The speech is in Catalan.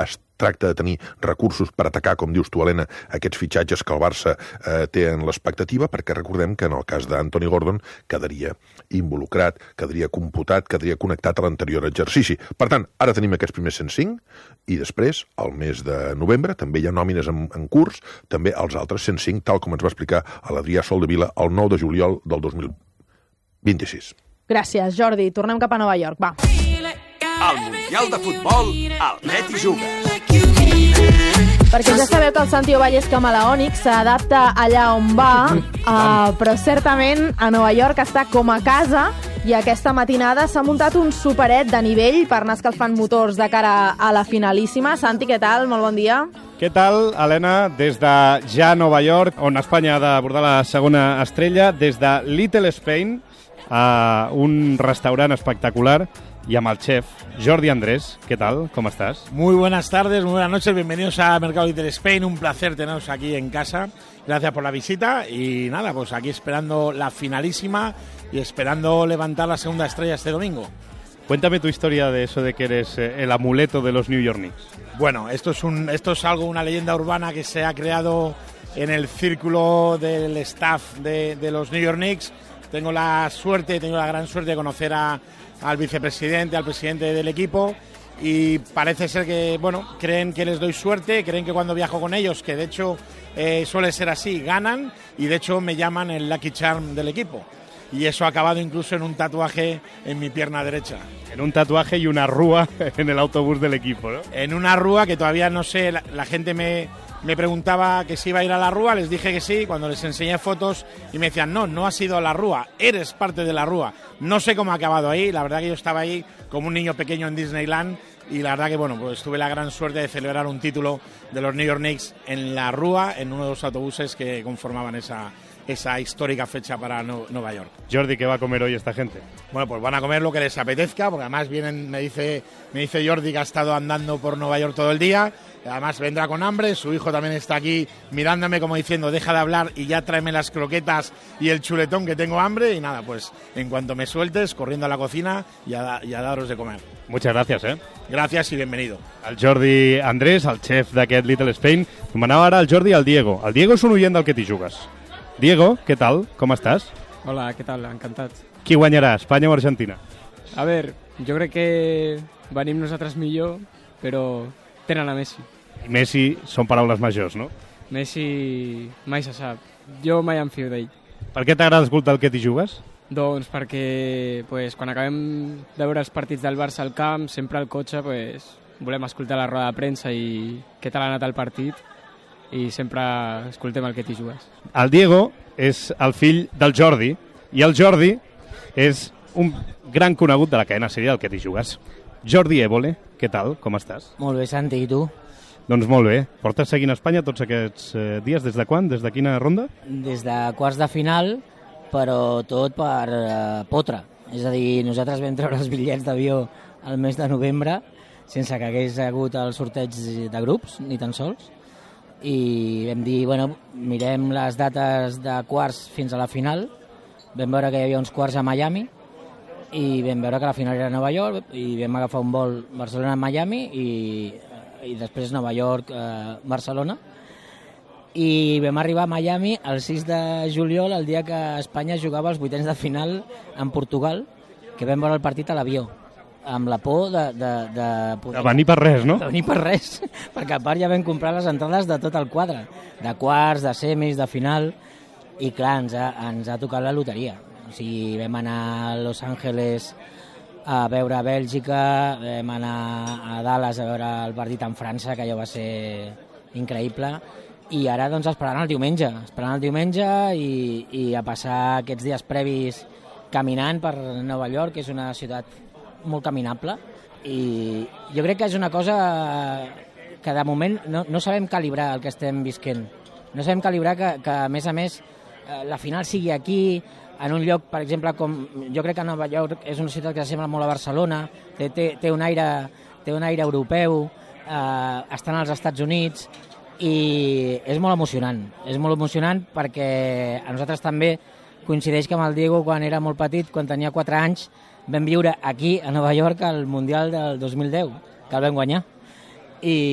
es tracta de tenir recursos per atacar, com dius tu, Helena, aquests fitxatges que el Barça té en l'expectativa, perquè recordem que en el cas d'Anthony Gordon quedaria involucrat, quedaria computat, quedaria connectat a l'anterior exercici. Per tant, ara tenim aquests primers 105 i després, al mes de novembre, també hi ha nòmines en curs, també els altres 105, tal com ens va explicar a l'Adrià Soldevila el 9 de juliol del 2026. Gràcies, Jordi. Tornem cap a Nova York. Va. Al Mundial de Futbol, el Net i Jugues. Perquè ja sabeu que el Santi Ovalles Camaleònic s'adapta allà on va, però certament a Nova York està com a casa i aquesta matinada s'ha muntat un superet de nivell per anar escalfant motors de cara a la finalíssima. Santi, què tal? Molt bon dia. Què tal, Helena? Des de ja Nova York, on Espanya ha d'abordar la segona estrella, des de Little Spain, a un restaurant espectacular, y a el chef Jordi Andrés. ¿Qué tal? ¿Cómo estás? Muy buenas tardes, muy buenas noches, bienvenidos a Mercado Little Spain, un placer teneros aquí en casa, gracias por la visita y nada, pues aquí esperando la finalísima y esperando levantar la segunda estrella este domingo. Cuéntame tu historia de eso de que eres el amuleto de los New York Knicks. Bueno, esto es algo, una leyenda urbana que se ha creado en el círculo del staff de los New York Knicks. Tengo la gran suerte de conocer al vicepresidente, al presidente del equipo, y parece ser que, bueno, creen que les doy suerte, creen que cuando viajo con ellos, que de hecho suele ser así, ganan, y de hecho me llaman el Lucky Charm del equipo. Y eso ha acabado incluso en un tatuaje en mi pierna derecha. En un tatuaje y una rúa en el autobús del equipo, ¿no? En una rúa que todavía no sé, la gente me preguntaba que si iba a ir a la rúa, les dije que sí, cuando les enseñé fotos y me decían, no has ido a la rúa, eres parte de la rúa. No sé cómo ha acabado ahí, la verdad que yo estaba ahí como un niño pequeño en Disneyland y la verdad que, bueno, pues tuve la gran suerte de celebrar un título de los New York Knicks en la rúa, en uno de los autobuses que conformaban esa histórica fecha para Nueva York. Jordi, ¿qué va a comer hoy esta gente? Bueno, pues van a comer lo que les apetezca, porque además vienen, me dice Jordi que ha estado andando por Nueva York todo el día, además vendrá con hambre, su hijo también está aquí mirándome como diciendo, deja de hablar y ya tráeme las croquetas y el chuletón que tengo hambre, y nada, pues en cuanto me sueltes, corriendo a la cocina y a daros de comer. Muchas gracias, Gracias y bienvenido. Al Jordi Andrés, el chef d'aquest Little Spain. Nomenava ara el Jordi i el Diego. El Diego és un oient del que t'hi jugues. Diego, ¿qué tal? ¿Cómo estás? Hola, ¿qué tal? Encantat. Qui guanyarà, Espanya o Argentina? A veure, jo crec que venim nosaltres millor, però tenen a Messi. I Messi són paraules majors, no? Messi mai se sap. Jo mai em fio d'ell. Per què t'agrada escoltar el que t'hi jugues? Doncs perquè quan acabem de veure els partits del Barça al camp, sempre al cotxe volem escoltar la roda de premsa i què tal ha anat el partit, i sempre escoltem el que t'hi jugues. El Diego és el fill del Jordi i el Jordi és un gran conegut de la cadena sèrie del que t'hi jugues. Jordi Évole, què tal? Com estàs? Molt bé, Santi, i tu? Doncs molt bé. Portes seguint Espanya tots aquests dies? Des de quan? Des de quina ronda? Des de quarts de final, però tot per potra. És a dir, nosaltres vam treure els bitllets d'avió al mes de novembre sense que hagués hagut el sorteig de grups, ni tan sols. I vam dir, mirem les dates de quarts fins a la final. Vam veure que hi havia uns quarts a Miami i vam veure que la final era a Nova York i vam agafar un vol Barcelona-Miami i després Nova York-Barcelona. I vam arribar a Miami el 6 de juliol, el dia que Espanya jugava els vuitens de final en Portugal, que vam veure el partit a l'avió, amb la por de venir per res, no? De venir per res, perquè a part ja vam comprar les entrades de tot el quadre, de quarts, de semis, de final, i clar, ens ha tocat la loteria. O sigui, vam anar a Los Angeles a veure a Bèlgica, vam anar a Dallas a veure el partit en França, que allò va ser increïble, i ara doncs esperant el diumenge i a passar aquests dies previs caminant per Nova York, que és una ciutat molt caminable, i jo crec que és una cosa que de moment no sabem calibrar el que estem visquent. No sabem calibrar que a més la final sigui aquí, en un lloc, per exemple, com jo crec que Nova York és una ciutat que s'assembla molt a Barcelona, té un aire europeu, estan als Estats Units, i és molt emocionant perquè a nosaltres també coincideix que amb el Diego, quan era molt petit, quan tenia 4 anys, vam viure aquí a Nova York el Mundial del 2010, que el vam guanyar. I